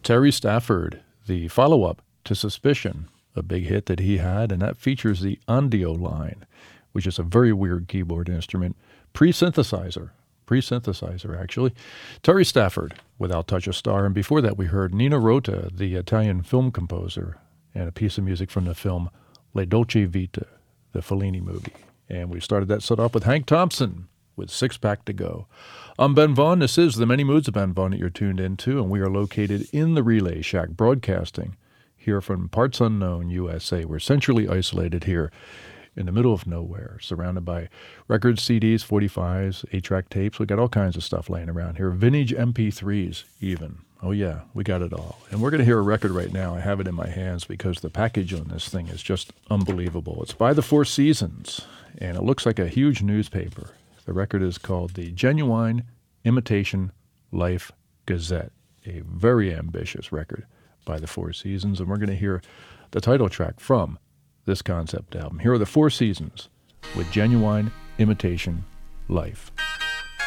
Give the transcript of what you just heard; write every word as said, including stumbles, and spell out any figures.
Terry Stafford, the follow-up to Suspicion, a big hit that he had, and that features the Ondio line, which is a very weird keyboard instrument, pre-synthesizer, pre-synthesizer actually. Terry Stafford with I'll Touch a Star, and before that we heard Nino Rota, the Italian film composer, and a piece of music from the film Le Dolce Vita, the Fellini movie. And we started that set off with Hank Thompson with Six Pack to Go. I'm Ben Vaughn. This is The Many Moods of Ben Vaughn that you're tuned into, and we are located in the Relay Shack, broadcasting here from parts unknown U S A. We're centrally isolated here in the middle of nowhere, surrounded by records, C Ds, forty-fives, eight-track tapes. We got all kinds of stuff laying around here, vintage M P threes even. Oh yeah, we got it all. And we're going to hear a record right now. I have it in my hands because the package on this thing is just unbelievable. It's by the Four Seasons, and it looks like a huge newspaper. The record is called the Genuine Imitation Life Gazette, a very ambitious record by the Four Seasons, and we're going to hear the title track from this concept album. Here are the Four Seasons with Genuine Imitation Life.